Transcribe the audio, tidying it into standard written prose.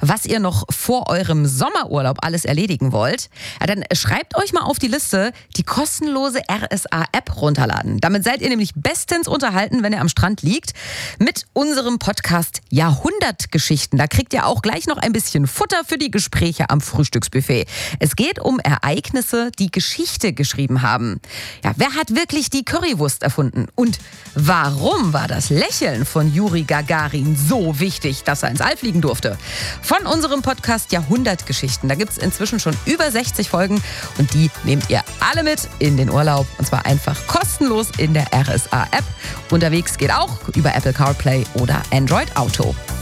was ihr noch vor eurem Sommerurlaub alles erledigen wollt, dann schreibt euch mal auf die Liste, die kostenlose RSA-App runterladen. Damit seid ihr nämlich bestens unterhalten, wenn ihr am Strand liegt, mit unserem Podcast Jahrhundertgeschichten. Da kriegt ihr auch gleich noch ein bisschen Futter für die Gespräche am Frühstücksbuffet. Es geht um Ereignisse, die Geschichte geschrieben haben. Ja, wer hat wirklich die Currywurst erfunden? Und warum war das Lächeln von Juri Gagarin so wichtig, dass er ins All fliegen durfte? Von unserem Podcast Jahrhundertgeschichten. Da gibt es inzwischen schon über 60 Folgen und die nehmt ihr alle mit in den Urlaub. Und zwar einfach kostenlos in der RSA-App. Unterwegs geht auch über Apple CarPlay oder Android Auto.